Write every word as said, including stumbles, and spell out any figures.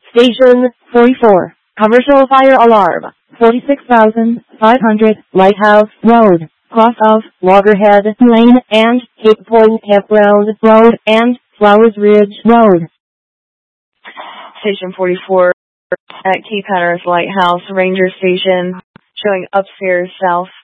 Station forty-four, commercial fire alarm, forty-six thousand five hundred, Lighthouse Road, cross of Loggerhead Lane and Cape Point Campground Road and Flowers Ridge Road. Station forty-four, at Cape Hatteras Lighthouse Ranger Station, showing upstairs south.